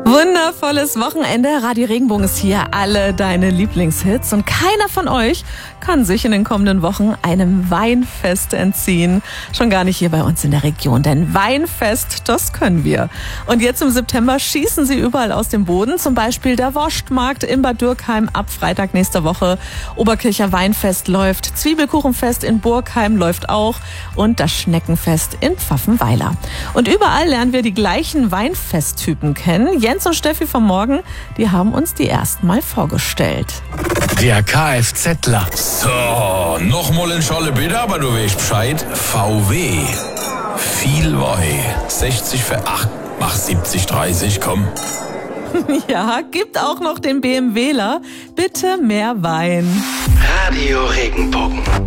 Wundervolles Wochenende. Radio Regenbogen ist hier. Alle deine Lieblingshits. Und keiner von euch kann sich in den kommenden Wochen einem Weinfest entziehen. Schon gar nicht hier bei uns in der Region. Denn Weinfest, das können wir. Und jetzt im September schießen sie überall aus dem Boden. Zum Beispiel der Wurstmarkt in Bad Dürkheim ab Freitag nächste Woche. Oberkircher Weinfest läuft. Zwiebelkuchenfest in Burgheim läuft auch. Und das Schneckenfest in Pfaffenweiler. Und überall lernen wir die gleichen Weinfesttypen kennen. Jens und Steffi vom Morgen, die haben uns die erst mal vorgestellt. Der Kfzler. So, nochmal in Scholle bitte, aber du weißt Bescheid. VW. Viel Wei. 60 für 8. Mach 70, 30, komm. Ja, gibt auch noch den BMWler. Bitte mehr Wein. Radio Regenbogen.